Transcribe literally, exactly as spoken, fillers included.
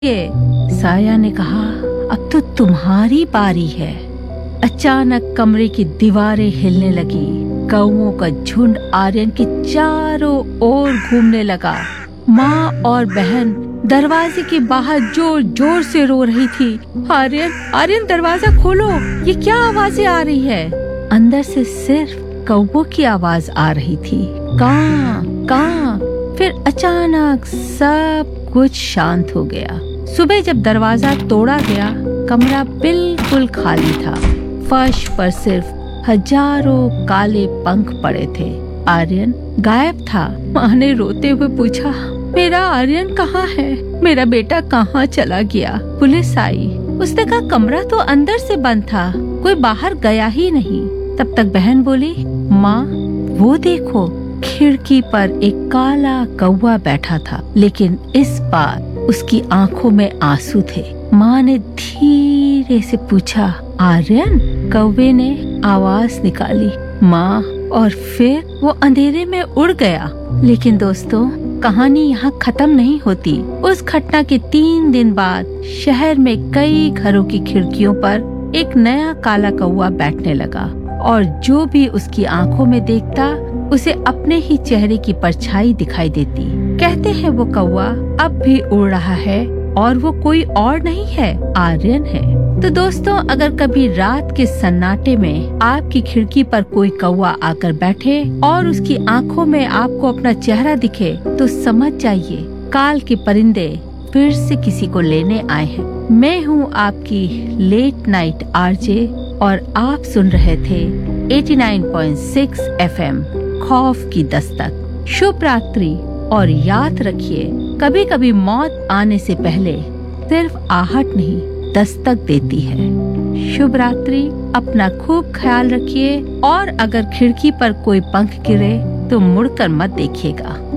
ये साया ने कहा, अब तो तुम्हारी बारी है। अचानक कमरे की दीवारें हिलने लगी। कौओं का झुंड आर्यन के चारों ओर घूमने लगा। माँ और बहन दरवाजे के बाहर जोर जोर से रो रही थी। आर्यन, आर्यन दरवाजा खोलो, ये क्या आवाजें आ रही है? अंदर से सिर्फ कौओं की आवाज आ रही थी, कां कां। फिर अचानक सब कुछ शांत हो गया। सुबह जब दरवाजा तोड़ा गया, कमरा बिल्कुल खाली था। फर्श पर सिर्फ हजारों काले पंख पड़े थे। आर्यन गायब था। माँ ने रोते हुए पूछा, मेरा आर्यन कहाँ है? मेरा बेटा कहाँ चला गया? पुलिस आई। उसने कहा कमरा तो अंदर से बंद था, कोई बाहर गया ही नहीं। तब तक बहन बोली, माँ वो देखो, खिड़की पर एक काला कौवा बैठा था, लेकिन इस बार उसकी आंखों में आंसू थे। माँ ने धीरे से पूछा, आर्यन? कौवे ने आवाज निकाली, माँ, और फिर वो अंधेरे में उड़ गया। लेकिन दोस्तों, कहानी यहाँ खत्म नहीं होती। उस घटना के तीन दिन बाद शहर में कई घरों की खिड़कियों पर एक नया काला कौवा बैठने लगा, और जो भी उसकी आंखों में देखता, उसे अपने ही चेहरे की परछाई दिखाई देती। कहते हैं वो कौवा अब भी उड़ रहा है, और वो कोई और नहीं है, आर्यन है। तो दोस्तों, अगर कभी रात के सन्नाटे में आपकी खिड़की पर कोई कौवा आकर बैठे और उसकी आंखों में आपको अपना चेहरा दिखे, तो समझ जाइए काल के परिंदे फिर से किसी को लेने आए हैं। मैं हूँ आपकी लेट नाइट आरजे, और आप सुन रहे थे नवासी पॉइंट छह एफएम खौफ की दस्तक। शुभ रात्रि, और याद रखिए, कभी कभी मौत आने से पहले सिर्फ आहट नहीं, दस्तक देती है। शुभ रात्रि, अपना खूब ख्याल रखिए, और अगर खिड़की पर कोई पंख गिरे तो मुड़कर मत देखिएगा।